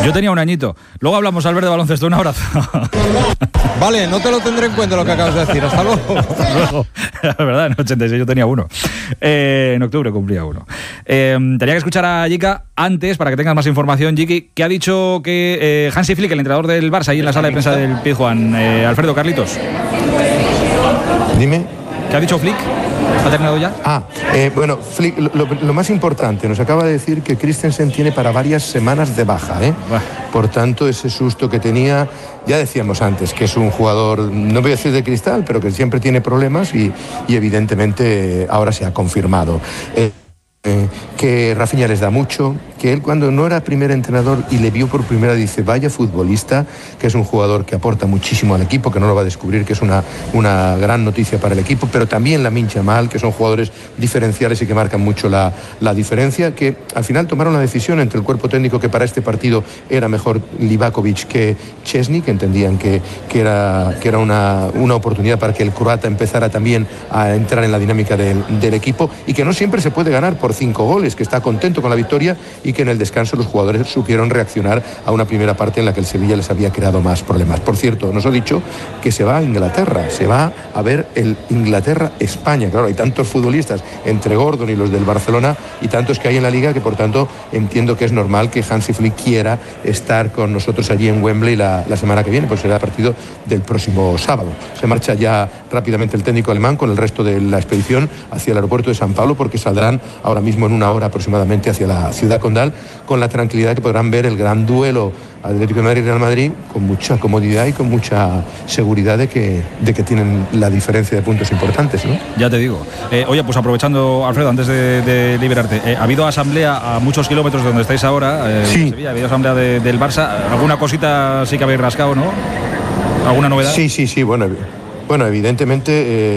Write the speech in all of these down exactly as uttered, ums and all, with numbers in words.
Yo tenía un añito. Luego hablamos, Albert, de baloncesto. Un abrazo. Vale, no te lo tendré en cuenta lo que acabas de decir. Hasta luego. Hasta luego. La verdad, en ochenta y seis yo tenía uno. Eh, en octubre cumplía uno. Eh, tenía que escuchar a Jika antes, para que tengas más información, Jiki, que ha dicho que eh, Hansi Flick, el entrenador del Barça, ahí en la sala de prensa del Pizjuán, eh, Alfredo, Carlitos. Dime. ¿Qué ha dicho Flick? ¿Ha terminado ya? Ah, eh, bueno, Flick, lo, lo más importante, nos acaba de decir que Christensen tiene para varias semanas de baja, ¿eh? Por tanto, ese susto que tenía, ya decíamos antes, que es un jugador, no voy a decir de cristal, pero que siempre tiene problemas y, y evidentemente ahora se ha confirmado. Eh, Eh, que Rafinha les da mucho, que él cuando no era primer entrenador y le vio por primera dice vaya futbolista, que es un jugador que aporta muchísimo al equipo, que no lo va a descubrir, que es una, una gran noticia para el equipo, pero también Lamine Yamal, que son jugadores diferenciales y que marcan mucho la, la diferencia, que al final tomaron la decisión entre el cuerpo técnico que para este partido era mejor Livakovic que Chesney, que entendían que, que era, que era una, una oportunidad para que el croata empezara también a entrar en la dinámica del, del equipo, y que no siempre se puede ganar por cinco goles, que está contento con la victoria y que en el descanso los jugadores supieron reaccionar a una primera parte en la que el Sevilla les había creado más problemas. Por cierto, nos ha dicho que se va a Inglaterra, se va a ver el Inglaterra-España. Claro, hay tantos futbolistas entre Gordon y los del Barcelona y tantos que hay en la Liga que por tanto entiendo que es normal que Hansi Flick quiera estar con nosotros allí en Wembley la, la semana que viene, pues será el partido del próximo sábado. Se marcha ya rápidamente el técnico alemán con el resto de la expedición hacia el aeropuerto de San Pablo, porque saldrán ahora mismo en una hora aproximadamente hacia la ciudad condal, con la tranquilidad que podrán ver el gran duelo Atlético de Madrid-Real Madrid con mucha comodidad y con mucha seguridad de que, de que tienen la diferencia de puntos importantes, ¿no? Ya te digo. Eh, oye, pues aprovechando, Alfredo, antes de, de liberarte, eh, ha habido asamblea a muchos kilómetros de donde estáis ahora, eh, sí. en Sevilla, ha habido asamblea de, del Barça. ¿Alguna cosita sí que habéis rascado, no? ¿Alguna novedad? Sí, sí, sí, bueno, bueno evidentemente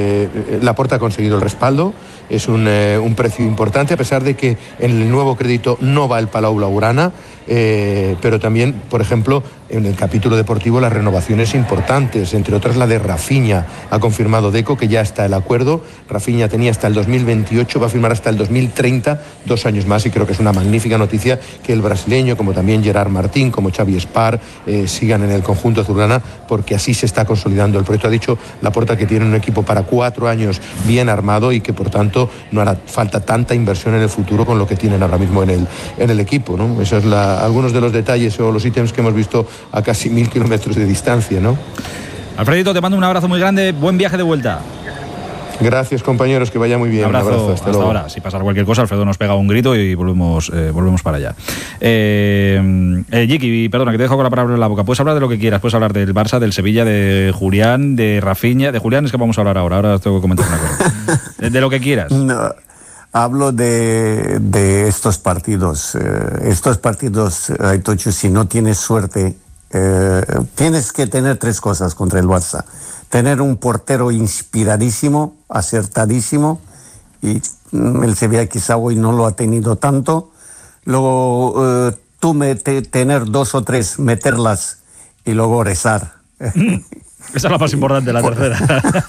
eh, Laporta ha conseguido el respaldo. Es un, eh, un precio importante, a pesar de que en el nuevo crédito no va el Palau Blaugrana, eh, pero también, por ejemplo, en el capítulo deportivo las renovaciones importantes, entre otras la de Rafinha. Ha confirmado Deco que ya está el acuerdo. Rafinha tenía hasta el dos mil veintiocho, va a firmar hasta el dos mil treinta, dos años más, y creo que es una magnífica noticia que el brasileño, como también Gerard Martín, como Xavi Espar, eh, sigan en el conjunto azulgrana, porque así se está consolidando el proyecto. Ha dicho Laporta que tiene un equipo para cuatro años bien armado y que por tanto no hará falta tanta inversión en el futuro con lo que tienen ahora mismo en el, en el equipo, ¿no? Esos son algunos de los detalles o los ítems que hemos visto a casi mil kilómetros de distancia, ¿no? Alfredito, te mando un abrazo muy grande, buen viaje de vuelta. Gracias, compañeros, que vaya muy bien. Un abrazo, un abrazo hasta, hasta luego. ahora. Si pasa cualquier cosa, Alfredo nos pega un grito y volvemos, eh, volvemos para allá. Eh, eh, Jiki, perdona, que te dejo con la palabra en la boca. Puedes hablar de lo que quieras, puedes hablar del Barça, del Sevilla, de Julián, de Rafinha. De Julián es que vamos a hablar ahora, ahora tengo que comentar una cosa. De, de lo que quieras. No, hablo de, de estos partidos. Eh, estos partidos, eh, Tocho, si no tienes suerte, eh, tienes que tener tres cosas contra el Barça. Tener un portero inspiradísimo, acertadísimo, y el Sevilla quizá hoy no lo ha tenido tanto. Luego eh, tú mete, tener dos o tres, meterlas y luego rezar. Esa es la más importante, la tercera.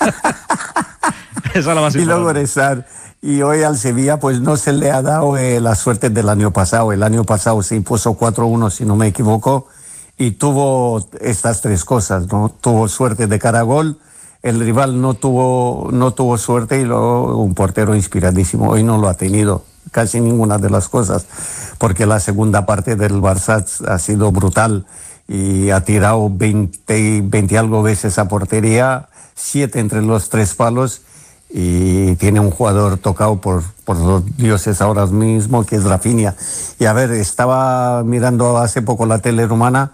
Esa es la más importante. Y luego rezar. Y hoy al Sevilla pues no se le ha dado eh, la suerte del año pasado. El año pasado se impuso cuatro uno, si no me equivoco, y tuvo estas tres cosas, ¿no? Tuvo suerte de cara a gol, el rival no tuvo, no tuvo suerte, y luego un portero inspiradísimo. Hoy no lo ha tenido, casi ninguna de las cosas, porque la segunda parte del Barça ha sido brutal y ha tirado veinte, veinte algo veces a portería, siete entre los tres palos, y tiene un jugador tocado por, por los dioses ahora mismo, que es Rafinha. Y a ver, estaba mirando hace poco la tele rumana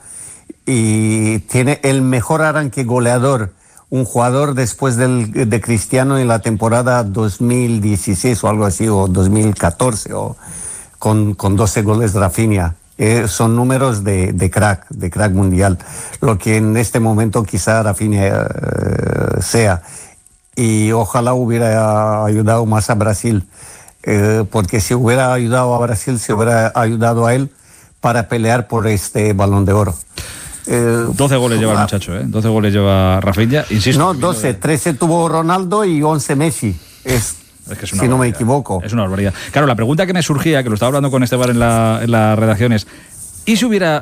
y tiene el mejor arranque goleador, un jugador después del, de Cristiano en la temporada dos mil dieciséis o algo así, o dos mil catorce, o con, con doce goles Rafinha. Eh, son números de, de crack, de crack mundial, lo que en este momento quizá Rafinha eh, sea. Y ojalá hubiera ayudado más a Brasil, eh, porque si hubiera ayudado a Brasil, se hubiera ayudado a él para pelear por este Balón de Oro. Eh, doce goles lleva el muchacho, ¿eh? doce goles lleva Rafinha, insisto. No, doce, de... trece tuvo Ronaldo y once Messi. Es, es que es una si no me barbaridad. equivoco. Es una barbaridad. Claro, la pregunta que me surgía, que lo estaba hablando con Esteban en la, en la redacción, es: ¿y si hubiera